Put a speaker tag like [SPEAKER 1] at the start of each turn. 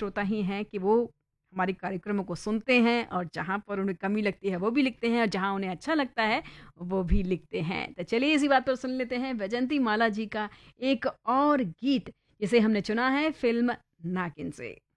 [SPEAKER 1] श्रोता ही हैं कि वो हमारे कार्यक्रमों को सुनते हैं और जहाँ पर उन्हें कमी लगती है वो भी लिखते हैं और जहाँ उन्हें अच्छा लगता है वो भी लिखते हैं। तो चलिए इसी बात पर सुन लेते हैं वैजंती माला जी का एक और गीत जिसे हमने चुना है फ़िल्म नागिन से।